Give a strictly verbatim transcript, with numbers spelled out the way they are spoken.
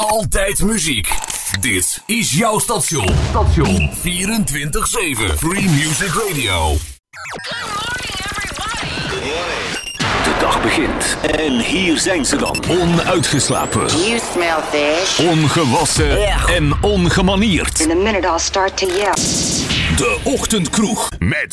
Altijd muziek. Dit is jouw station. Station vierentwintig zeven. Free Music Radio. De dag begint en hier zijn ze dan. Onuitgeslapen. You smell fish. Ongewassen Yeah. en ongemanierd. In a minute I'll start to yell. De Ochtendkroeg met